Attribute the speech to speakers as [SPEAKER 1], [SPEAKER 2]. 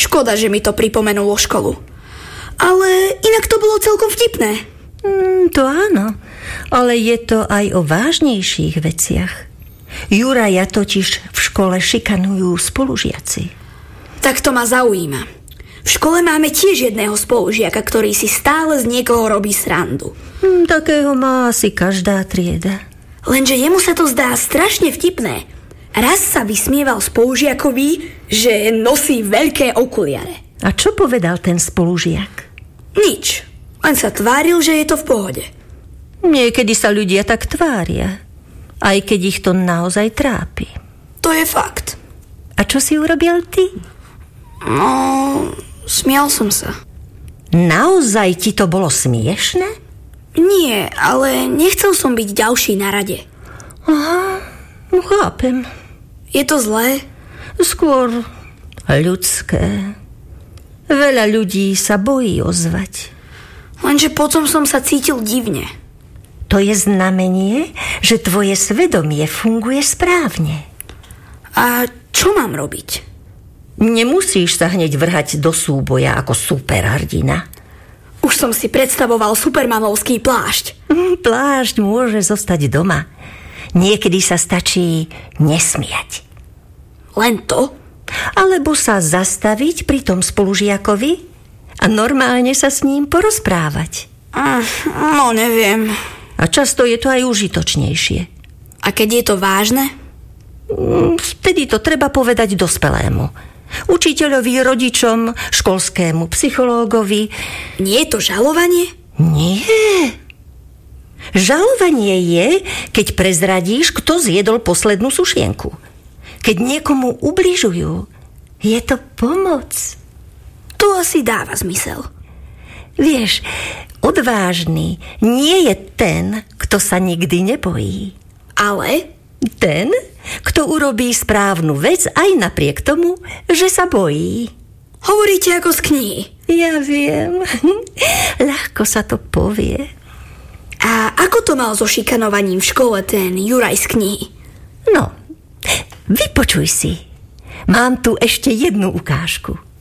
[SPEAKER 1] Škoda, že mi to pripomenulo školu. Ale inak to bolo celkom vtipné.
[SPEAKER 2] To áno, ale je to aj o vážnejších veciach. Juraja totiž v škole šikanujú spolužiaci.
[SPEAKER 1] Tak to ma zaujíma. V škole máme tiež jedného spolužiaka, ktorý si stále z niekoho robí srandu.
[SPEAKER 2] Takého má asi každá trieda.
[SPEAKER 1] Lenže jemu sa to zdá strašne vtipné. Raz sa vysmieval spolužiakovi, že nosí veľké okuliare.
[SPEAKER 2] A čo povedal ten spolužiak?
[SPEAKER 1] Nič. Len sa tváril, že je to v pohode.
[SPEAKER 2] Niekedy sa ľudia tak tvária, aj keď ich to naozaj trápi.
[SPEAKER 1] To je fakt.
[SPEAKER 2] A čo si urobil ty?
[SPEAKER 1] No, smial som sa.
[SPEAKER 2] Naozaj ti to bolo smiešne?
[SPEAKER 1] Nie, ale nechcel som byť ďalší na rade.
[SPEAKER 2] Aha, chápem.
[SPEAKER 1] Je to zlé?
[SPEAKER 2] Skôr ľudské. Veľa ľudí sa bojí ozvať.
[SPEAKER 1] Lenže potom som sa cítil divne.
[SPEAKER 2] To je znamenie, že tvoje svedomie funguje správne.
[SPEAKER 1] A čo mám robiť?
[SPEAKER 2] Nemusíš sa hneď vrhať do súboja ako superhrdina.
[SPEAKER 1] Už som si predstavoval supermanovský plášť.
[SPEAKER 2] Plášť môže zostať doma. Niekedy sa stačí nesmiať.
[SPEAKER 1] Len to?
[SPEAKER 2] Alebo sa zastaviť pri tom spolužiakovi a normálne sa s ním porozprávať.
[SPEAKER 1] No, neviem.
[SPEAKER 2] A často je to aj užitočnejšie.
[SPEAKER 1] A keď je to vážne?
[SPEAKER 2] Vtedy to treba povedať dospelému. Učiteľovi, rodičom, školskému psychológovi.
[SPEAKER 1] Nie je to žalovanie?
[SPEAKER 2] Nie. Žalovanie je, keď prezradíš, kto zjedol poslednú sušienku. Keď niekomu ubližujú, je to pomoc.
[SPEAKER 1] To asi dáva zmysel.
[SPEAKER 2] Vieš, odvážny nie je ten, kto sa nikdy nebojí.
[SPEAKER 1] Ale?
[SPEAKER 2] Ten, kto urobí správnu vec aj napriek tomu, že sa bojí.
[SPEAKER 1] Hovoríte ako z knihy.
[SPEAKER 2] Ja viem. Ľahko sa to povie.
[SPEAKER 1] A ako to mal so šikanovaním v škole ten Juraj z knihy?
[SPEAKER 2] No, vypočuj si. Mám tu ešte jednu ukážku.